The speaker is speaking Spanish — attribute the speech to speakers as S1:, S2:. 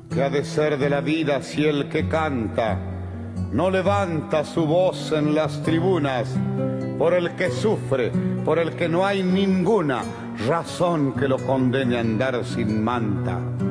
S1: ¿Qué ha de ser de la vida si el que canta no levanta su voz en las tribunas por el que sufre, por el que no hay ninguna razón que lo condene a andar sin manta?